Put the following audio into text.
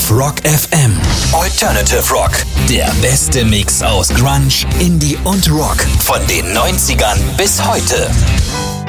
auf Rock FM. Alternative Rock. Der beste Mix aus Grunge, Indie und Rock. Von den 90ern bis heute.